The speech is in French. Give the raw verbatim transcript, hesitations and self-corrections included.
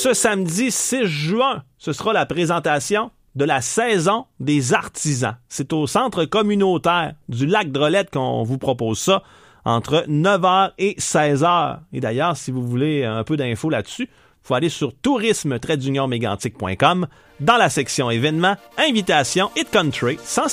ce samedi six juin, ce sera la présentation de la saison des artisans. C'est au centre communautaire du Lac-Drolette qu'on vous propose ça, entre neuf heures et seize heures. Et d'ailleurs, si vous voulez un peu d'infos là-dessus, il faut aller sur tourisme tiret d'union mégantic point com dans la section événements, invitations et country cent